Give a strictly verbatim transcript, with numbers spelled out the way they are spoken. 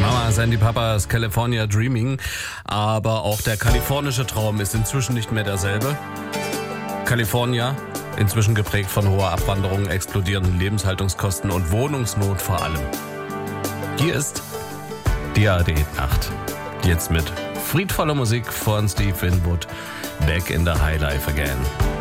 Mama, Sandy Papas, California Dreaming. Aber auch der kalifornische Traum ist inzwischen nicht mehr derselbe. California, inzwischen geprägt von hoher Abwanderung, explodierenden Lebenshaltungskosten und Wohnungsnot vor allem. Hier ist die A R D-Nacht. Jetzt mit friedvoller Musik von Steve Winwood. Back in the High Life again.